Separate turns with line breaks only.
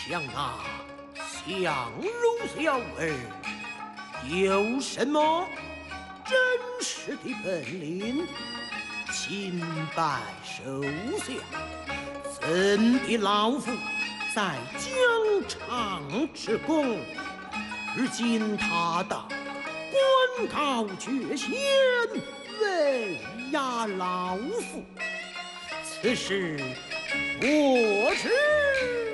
想那相如小儿有什么真实的本领？钦拜首相，怎比老夫在疆场之功？如今他当官高爵贤，威压老夫，此事我知。